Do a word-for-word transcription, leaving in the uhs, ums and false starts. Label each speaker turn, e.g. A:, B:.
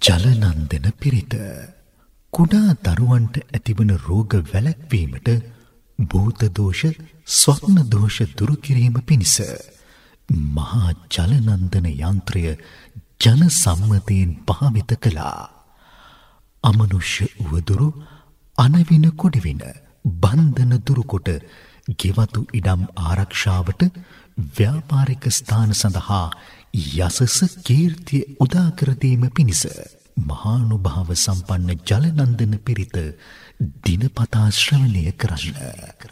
A: ජලනන්දන පිරිත කුඩා දරුවන්ට ඇතිවන රෝග වැළැක්වීමට භූත දෝෂ ස්වප්න දෝෂ දුරු කිරීම පිණිස මහා ජලනන්දන යන්ත්‍රය ජන සම්මතයෙන් භාවිත කළා. අමනුෂ්‍ය උවදුරු අනවින කොඩිවින බන්ධන දුරුකොට ගෙවතු ඉඩම් ආරක්ෂාවට ව්‍යාපාරික ස්ථාන සඳහා යසස කීර්තිය උදාකරදීම පිණිස මහානුභාව සම්පන්න ජලනන්දන පිරිත දිනපතා ශ්‍රවණය කරන්න.